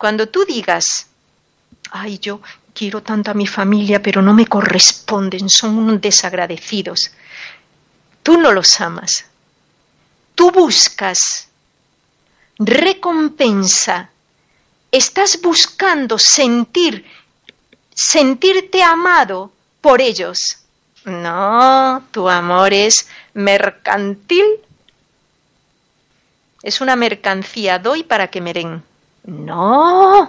Cuando tú digas, ay, yo quiero tanto a mi familia, pero no me corresponden, son unos desagradecidos, tú no los amas. Tú buscas recompensa, estás buscando sentirte amado por ellos. No, tu amor es mercantil. Es una mercancía, doy para que me den. No.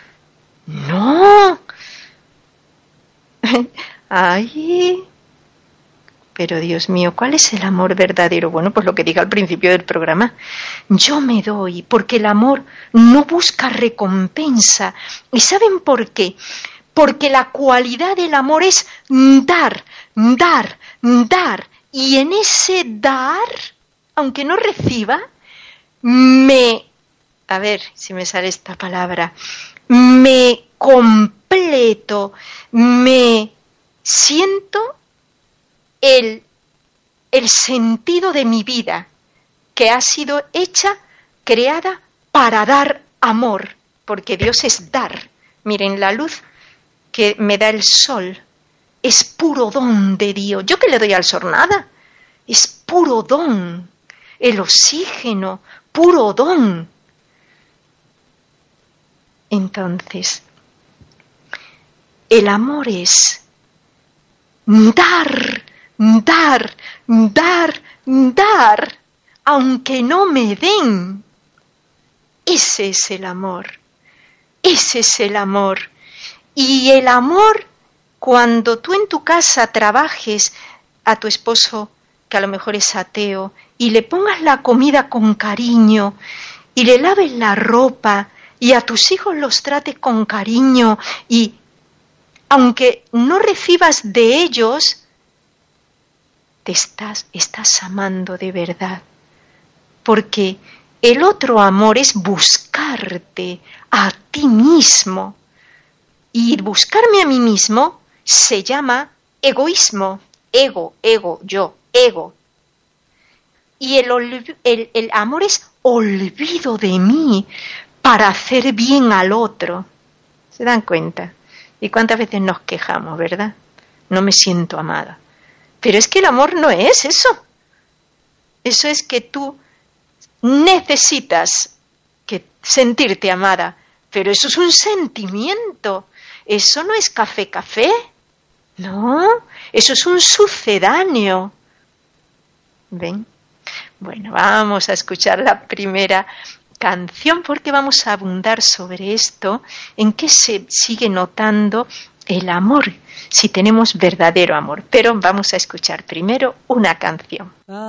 Ay, pero Dios mío, ¿cuál es el amor verdadero? Bueno, pues lo que dije al principio del programa. Yo me doy porque el amor no busca recompensa. ¿Y saben por qué? Porque la cualidad del amor es dar. Y en ese dar, aunque no reciba, a ver si me sale esta palabra, me completo, me siento el sentido de mi vida, que ha sido creada para dar amor, porque Dios es dar. Miren, la luz que me da el sol es puro don de Dios. ¿Yo qué le doy al sol? Nada. Es puro don. El oxígeno, puro don. Entonces, el amor es dar, aunque no me den. Ese es el amor. Y el amor, cuando tú en tu casa trabajes a tu esposo, que a lo mejor es ateo, y le pongas la comida con cariño, y le laves la ropa, y a tus hijos los trates con cariño, y aunque no recibas de ellos, te estás amando de verdad. Porque el otro amor es buscarte a ti mismo. Y buscarme a mí mismo se llama egoísmo. Ego, yo, ego. Y el amor es olvido de mí para hacer bien al otro. ¿Se dan cuenta? ¿Y cuántas veces nos quejamos, verdad? No me siento amada. Pero es que el amor no es eso. Eso es que tú necesitas sentirte amada. Pero eso es un sentimiento. Eso no es café. No, eso es un sucedáneo. ¿Ven? Bueno, vamos a escuchar la primera canción porque vamos a abundar sobre esto, en qué se sigue notando el amor, si tenemos verdadero amor. Pero vamos a escuchar primero una canción.